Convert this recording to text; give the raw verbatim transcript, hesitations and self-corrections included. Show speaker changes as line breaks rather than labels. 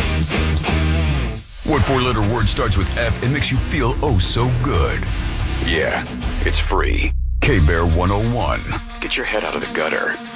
What four-letter word starts with F and makes you feel oh so good? Yeah, it's free. K-Bear one oh one. Get your head out of the gutter.